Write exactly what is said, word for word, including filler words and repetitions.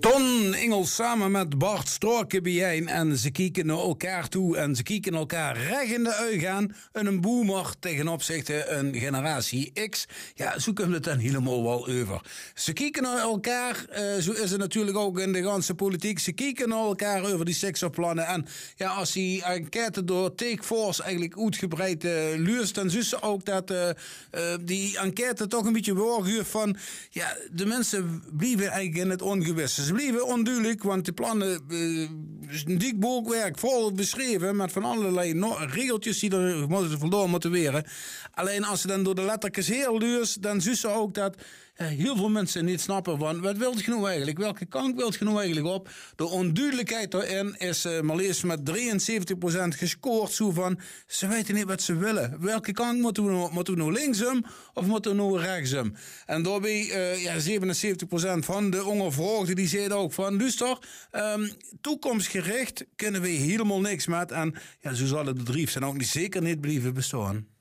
Ton Ingels samen met Bart Storkenbijn en ze kijken naar elkaar toe en ze kijken elkaar recht in de ogen aan. Een boomer tegen opzichte een generatie X. Ja, zo komt het dan helemaal wel over. Ze kijken naar elkaar, uh, zo is het natuurlijk ook in de ganse politiek. Ze kijken naar elkaar over die sectorplannen. En ja, als die enquête door Takeforce eigenlijk uitgebreid uh, luistert, dan zie je ook dat uh, uh, die enquête toch een beetje waargeeft van, ja, de mensen blijven eigenlijk in het ongewisse. Ze blijven onduidelijk, want de plannen uh, is een dik boekwerk vol beschreven met van allerlei no- regeltjes die er moeten voldoen moeten weren. Alleen als ze dan door de lettertjes heel luistert, dan zie je ook dat uh, heel veel mensen niet snappen van, wat wilt je nou eigenlijk? Welke kant wilt je nou eigenlijk op? De onduidelijkheid daarin is uh, maar liefst met drieënzeventig procent gescoord, zo van, ze weten niet wat ze willen. Welke kant moeten we nou, moeten we nou linksom of moeten we nou rechtsom? En daarbij uh, ja, zevenenzeventig procent van de ondervraagden die zeiden ook van, luister, um, toekomstgericht kunnen we helemaal niks met en ja, zo zal het bedrijf dan ook niet, zeker niet blijven bestaan.